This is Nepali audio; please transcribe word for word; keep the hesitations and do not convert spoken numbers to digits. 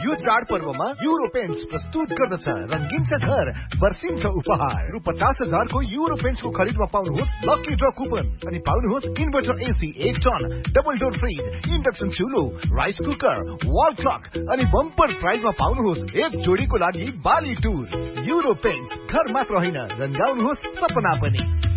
यो चाडपर्वमा युरो पेन्ट्स प्रस्तुत गर्दछ रंगीन छ घर वर्षिन्छ उपहार। रु पचास हजार को युरो पेन्ट्सको खरिदमा पाउनुहोस् लकी ड्र कुपन अनि पाउनुहोस् इन्भर्टर एसी एक ton, double door fridge, induction चुलो, rice cooker, wall clock अनि बम्पर प्राइजमा पाउनुहोस् एक जोडीको लागि बाली टुर। युरो पेन्ट्स घर मात्र होइन रंगाउनुहोस् सपना पनि।